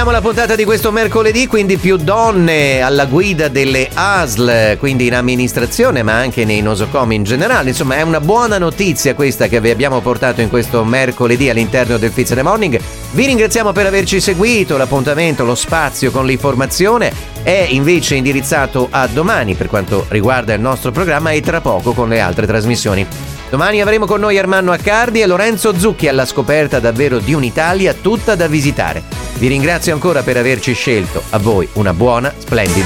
Chiudiamo la puntata di questo mercoledì, quindi più donne alla guida delle ASL, quindi in amministrazione ma anche nei nosocomi in generale. Insomma, è una buona notizia questa che vi abbiamo portato in questo mercoledì all'interno del Fizz in the Morning. Vi ringraziamo per averci seguito. L'appuntamento, lo spazio con l'informazione è invece indirizzato a domani per quanto riguarda il nostro programma e tra poco con le altre trasmissioni. Domani avremo con noi Armando Accardi e Lorenzo Zucchi alla scoperta davvero di un'Italia tutta da visitare. Vi ringrazio ancora per averci scelto. A voi una buona, splendida